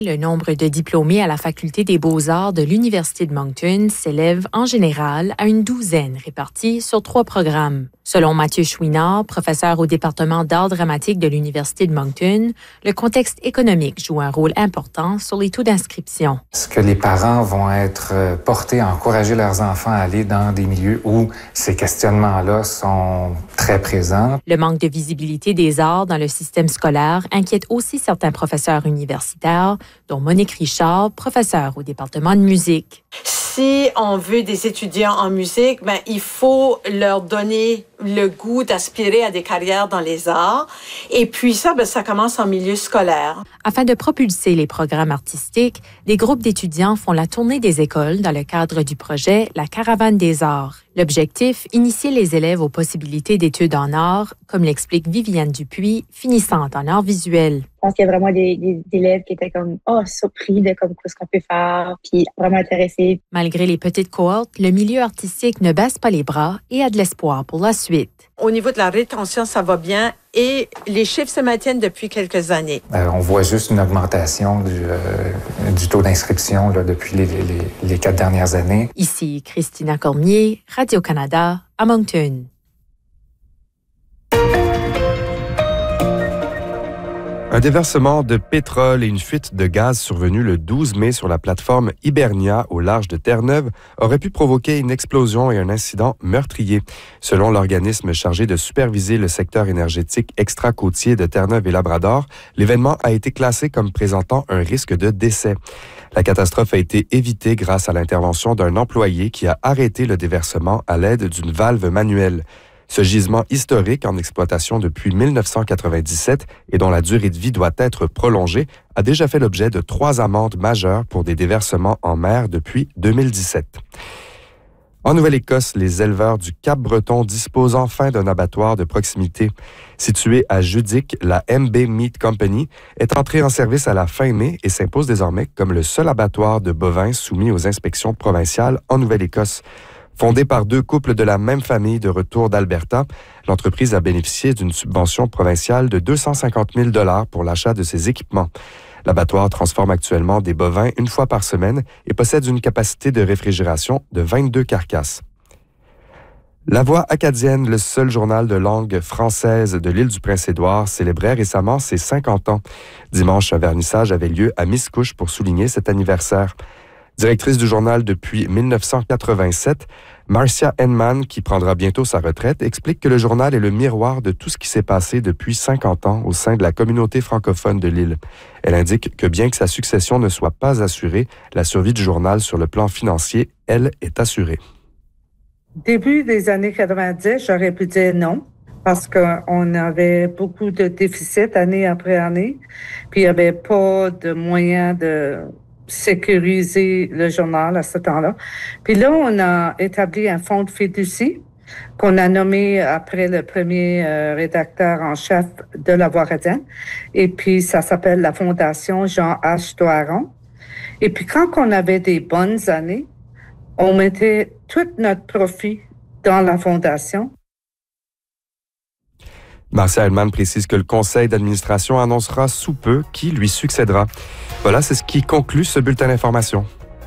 Le nombre de diplômés à la Faculté des beaux-arts de l'Université de Moncton s'élève en général à une douzaine répartis sur 3 programmes. Selon Mathieu Chouinard, professeur au département d'art dramatique de l'Université de Moncton, le contexte économique joue un rôle important sur les taux d'inscription. Est-ce que les parents vont être portés à encourager leurs enfants à aller dans des milieux où ces questionnements-là sont très présents? Le manque de visibilité des arts dans le système scolaire inquiète aussi certains professeurs universitaires, dont Monique Richard, professeure au département de musique. Si on veut des étudiants en musique, il faut leur donner le goût d'aspirer à des carrières dans les arts. Et puis ça commence en milieu scolaire. Afin de propulser les programmes artistiques, des groupes d'étudiants font la tournée des écoles dans le cadre du projet La Caravane des arts. L'objectif, initier les élèves aux possibilités d'études en arts, comme l'explique Viviane Dupuis, finissante en arts visuels. Je pense qu'il y a vraiment des élèves qui étaient comme surpris de ce qu'on peut faire, puis vraiment intéressés. Malgré les petites cohortes, le milieu artistique ne baisse pas les bras et a de l'espoir pour la suite. Au niveau de la rétention, ça va bien et les chiffres se maintiennent depuis quelques années. On voit juste une augmentation du taux d'inscription là, depuis les 4 dernières années. Ici Christina Cormier, Radio-Canada, à Moncton. Un déversement de pétrole et une fuite de gaz survenue le 12 mai sur la plateforme Hibernia au large de Terre-Neuve aurait pu provoquer une explosion et un incident meurtrier. Selon l'organisme chargé de superviser le secteur énergétique extra-côtier de Terre-Neuve et Labrador, l'événement a été classé comme présentant un risque de décès. La catastrophe a été évitée grâce à l'intervention d'un employé qui a arrêté le déversement à l'aide d'une valve manuelle. Ce gisement historique en exploitation depuis 1997 et dont la durée de vie doit être prolongée a déjà fait l'objet de 3 amendes majeures pour des déversements en mer depuis 2017. En Nouvelle-Écosse, les éleveurs du Cap-Breton disposent enfin d'un abattoir de proximité. Situé à Judique, la MB Meat Company est entrée en service à la fin mai et s'impose désormais comme le seul abattoir de bovins soumis aux inspections provinciales en Nouvelle-Écosse. Fondée par 2 couples de la même famille de retour d'Alberta, l'entreprise a bénéficié d'une subvention provinciale de 250 000 $ pour l'achat de ses équipements. L'abattoir transforme actuellement des bovins une fois par semaine et possède une capacité de réfrigération de 22 carcasses. La Voix acadienne, le seul journal de langue française de l'île du Prince-Édouard, célébrait récemment ses 50 ans. Dimanche, un vernissage avait lieu à Miscouche pour souligner cet anniversaire. Directrice du journal depuis 1987, Marcia Henman, qui prendra bientôt sa retraite, explique que le journal est le miroir de tout ce qui s'est passé depuis 50 ans au sein de la communauté francophone de l'île. Elle indique que bien que sa succession ne soit pas assurée, la survie du journal sur le plan financier, elle, est assurée. Début des années 90, j'aurais pu dire non, parce qu'on avait beaucoup de déficits année après année, puis il n'y avait pas de moyens de sécuriser le journal à ce temps-là. Puis là, on a établi un fonds de fiducie qu'on a nommé après le premier rédacteur en chef de La Voix acadienne. Et puis, ça s'appelle la Fondation Jean H. Doiron. Et puis, quand on avait des bonnes années, on mettait tout notre profit dans la fondation. Marcia Hellman précise que le conseil d'administration annoncera sous peu qui lui succédera. Voilà, c'est ce qui conclut ce bulletin d'information.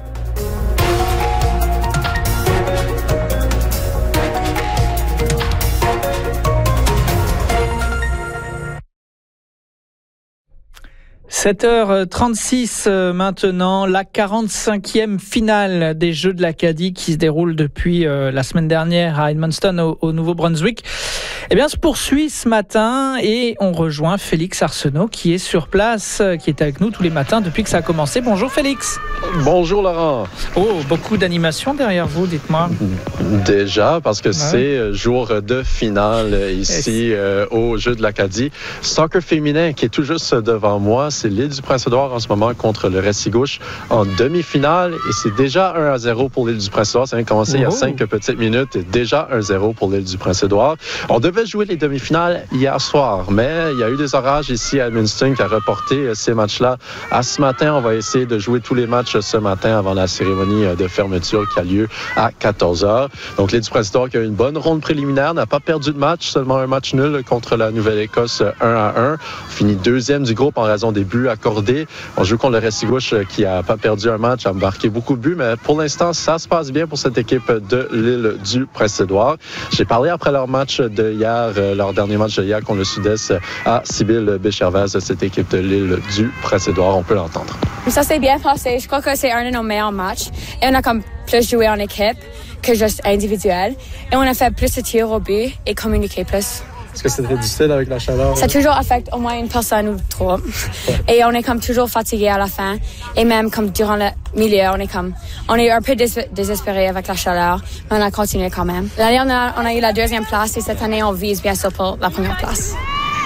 « 7h36 maintenant, la 45e finale des Jeux de l'Acadie qui se déroule depuis la semaine dernière à Edmundston au Nouveau-Brunswick. Eh bien, se poursuit ce matin et on rejoint Félix Arsenault qui est sur place, qui est avec nous tous les matins depuis que ça a commencé. Bonjour Félix. Bonjour Laurent. Oh, beaucoup d'animation derrière vous, dites-moi. Déjà, parce que c'est jour de finale ici aux Jeux de l'Acadie. Soccer féminin qui est tout juste devant moi, c'est l'île du Prince-Édouard en ce moment contre le Restigouche en demi-finale et c'est déjà 1-0 pour l'île du Prince-Édouard. Ça vient de commencer il y a 5 petites minutes et déjà 1-0 pour l'île du Prince-Édouard. On devait devait jouer les demi-finales hier soir, mais il y a eu des orages ici à Edmundston qui a reporté ces matchs-là à ce matin. On va essayer de jouer tous les matchs ce matin avant la cérémonie de fermeture qui a lieu à 14h. Donc, l'île du Prince-Édouard qui a eu une bonne ronde préliminaire, n'a pas perdu de match, seulement un match nul contre la Nouvelle-Écosse 1-1. Finit deuxième du groupe en raison des buts accordés. On joue contre le Restigouche qui n'a pas perdu un match, a marqué beaucoup de buts, mais pour l'instant, ça se passe bien pour cette équipe de l'île du Prince-Édouard. J'ai parlé après leur match de hier, leur dernier match de hier contre le Sud-Est à Sybille Béchervais de cette équipe de l'île du Prince-Édouard. On peut l'entendre. Ça s'est bien passé. Je crois que c'est un de nos meilleurs matchs. Et on a comme plus joué en équipe que juste individuel. Et on a fait plus de tirs au but et communiqué plus. Est-ce que c'est très difficile avec la chaleur? Ça toujours affecte au moins une personne ou trois. Et on est comme toujours fatigué à la fin. Et même comme durant le milieu, on est un peu désespéré avec la chaleur, mais on a continué quand même. L'année dernière, on a eu la deuxième place et cette année, on vise bien sûr pour la première place.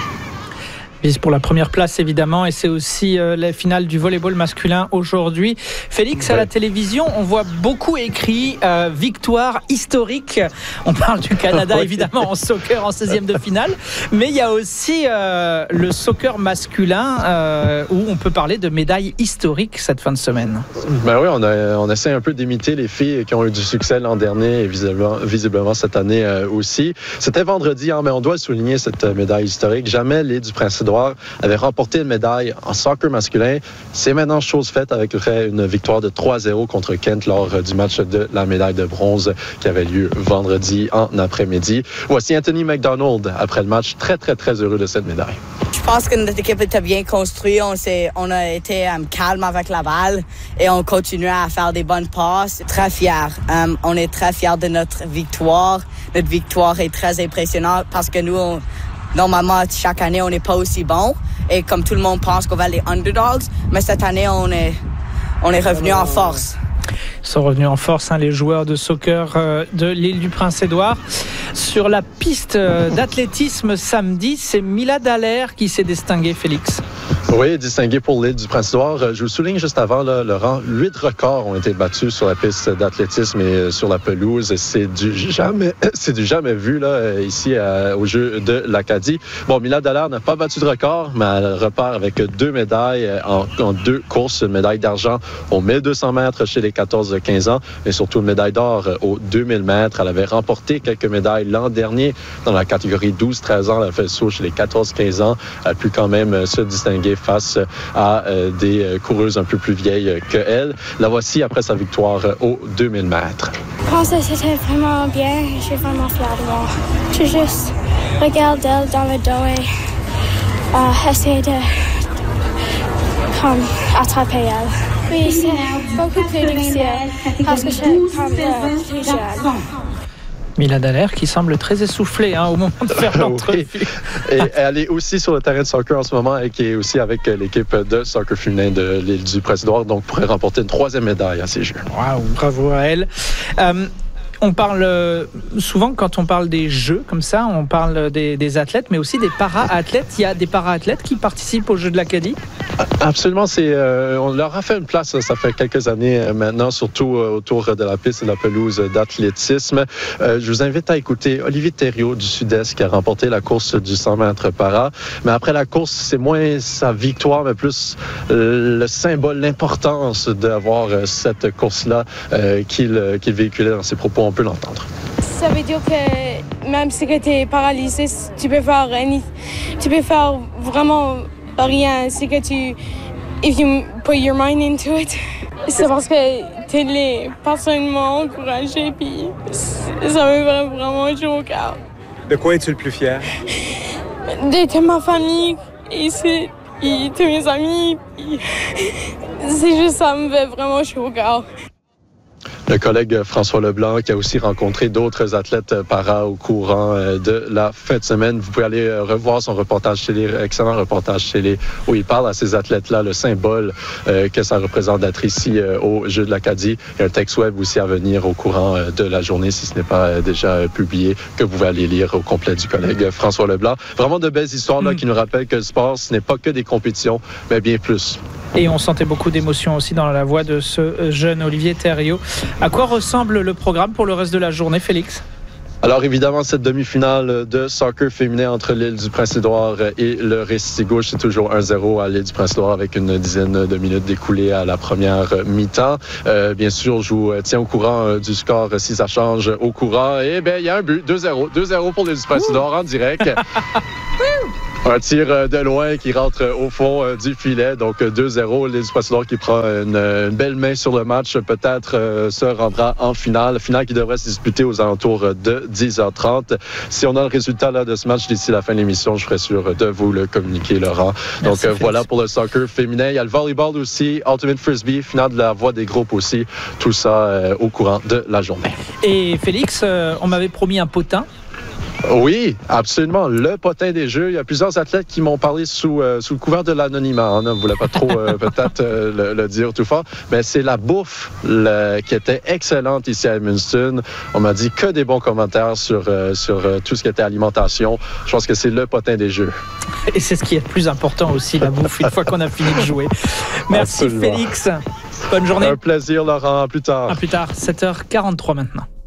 Vise pour la première place, évidemment, et c'est aussi la finale du volleyball masculin aujourd'hui. Félix, à la télévision, on voit beaucoup écrit victoire historique. On parle du Canada, évidemment, en soccer en 16e de finale, mais il y a aussi le soccer masculin où on peut parler de médailles historiques cette fin de semaine. Ben oui, on essaie un peu d'imiter les filles qui ont eu du succès l'an dernier et visiblement cette année aussi. C'était vendredi, mais on doit souligner cette médaille historique. Jamais l'île du Prince-Édouard avait remporté une médaille en soccer masculin. C'est maintenant chose faite avec une victoire de 3-0 contre Kent lors du match de la médaille de bronze qui avait lieu vendredi en après-midi. Voici Anthony McDonald après le match, très, très, très heureux de cette médaille. Je pense que notre équipe était bien construite. On a été calme avec la balle et on continue à faire des bonnes passes. Très fiers. On est très fiers de notre victoire. Notre victoire est très impressionnante parce que nous, normalement, chaque année, on n'est pas aussi bon. Et comme tout le monde pense qu'on va aller underdogs, mais cette année, on est revenu en force. Ils sont revenus en force, les joueurs de soccer de l'île du Prince-Édouard. Sur la piste d'athlétisme samedi, c'est Mila Dallaire qui s'est distinguée, Félix. Oui, distingué pour l'île du Prince-Édouard. Je vous souligne juste avant, là, Laurent, 8 records ont été battus sur la piste d'athlétisme et sur la pelouse. C'est du jamais vu là, ici au jeu de l'Acadie. Bon, Mila Dallaire n'a pas battu de record, mais elle repart avec 2 médailles en 2 courses. Une médaille d'argent aux 1200 mètres chez les 14-15 ans et surtout une médaille d'or aux 2000 mètres. Elle avait remporté quelques médailles l'an dernier dans la catégorie 12-13 ans. Elle a fait le saut chez les 14-15 ans. Elle a pu quand même se distinguer face à des coureuses un peu plus vieilles qu'elle. La voici après sa victoire aux 2000 mètres. Je pense que c'était vraiment bien. Je suis vraiment fière de moi. Je juste regarde elle dans le dos et essayer de attraper elle. Oui, c'est beaucoup plus difficile parce que je suis plus jeune. Mila Dallaire qui semble très essoufflée au moment de faire l'entrevue. Et elle est aussi sur le terrain de soccer en ce moment et qui est aussi avec l'équipe de soccer féminin de l'île du Prince-Édouard, donc pourrait remporter une 3e médaille à ces Jeux. Waouh, bravo à elle. On parle souvent, quand on parle des Jeux comme ça, on parle des athlètes, mais aussi des para-athlètes. Il y a des para-athlètes qui participent aux Jeux de l'Acadie? Absolument. On leur a fait une place, ça fait quelques années maintenant, surtout autour de la piste et de la pelouse d'athlétisme. Je vous invite à écouter Olivier Thériault du Sud-Est qui a remporté la course du 100 mètres para. Mais après la course, c'est moins sa victoire, mais plus le symbole, l'importance d'avoir cette course-là qu'il véhiculait dans ses propos. On peut l'entendre. Ça veut dire que même si tu es paralysé, tu peux faire vraiment rien. C'est que if you put your mind into it, c'est parce que t'es les personnes m'ont encouragé, puis ça me fait vraiment jouer au cœur. De quoi es-tu le plus fier? De ma famille, ici, et de mes amis, puis c'est juste ça me fait vraiment jouer au cœur. Le collègue François Leblanc qui a aussi rencontré d'autres athlètes para au courant de la fin de semaine. Vous pouvez aller revoir son reportage télé, excellent reportage télé, où il parle à ces athlètes-là, le symbole que ça représente d'être ici au Jeux de l'Acadie. Il y a un texte web aussi à venir au courant de la journée, si ce n'est pas déjà publié, que vous pouvez aller lire au complet du collègue François Leblanc. Vraiment de belles histoires là, qui nous rappellent que le sport, ce n'est pas que des compétitions, mais bien plus. Et on sentait beaucoup d'émotion aussi dans la voix de ce jeune Olivier Thériault. À quoi ressemble le programme pour le reste de la journée, Félix? Alors évidemment, cette demi-finale de soccer féminin entre l'île du Prince-Édouard et le Restigouche, c'est toujours 1-0 à l'île du Prince-Édouard avec une dizaine de minutes d'écoulées à la première mi-temps. Bien sûr, je vous tiens au courant du score si ça change au courant. Et bien, il y a un but, 2-0. 2-0 pour l'île du Prince-Édouard en direct. Un tir de loin qui rentre au fond du filet. Donc 2-0, l'île du Prince-Édouard qui prend une belle main sur le match. Peut-être se rendra en finale. Finale qui devrait se disputer aux alentours de 10h30. Si on a le résultat là, de ce match d'ici la fin de l'émission, je ferai sûr de vous le communiquer, Laurent. Merci, donc voilà pour le soccer féminin. Il y a le volleyball aussi, Ultimate Frisbee, finale de la voie des groupes aussi. Tout ça au courant de la journée. Et Félix, on m'avait promis un potin. Oui, absolument. Le potin des Jeux. Il y a plusieurs athlètes qui m'ont parlé sous le couvert de l'anonymat. On ne voulait pas trop peut-être le dire tout fort. Mais c'est la bouffe qui était excellente ici à Edmundston. On m'a dit que des bons commentaires sur tout ce qui était alimentation. Je pense que c'est le potin des Jeux. Et c'est ce qui est le plus important aussi, la bouffe, une fois qu'on a fini de jouer. Merci absolument. Félix. Bonne journée. Un plaisir, Laurent. À plus tard. À plus tard, 7h43 maintenant.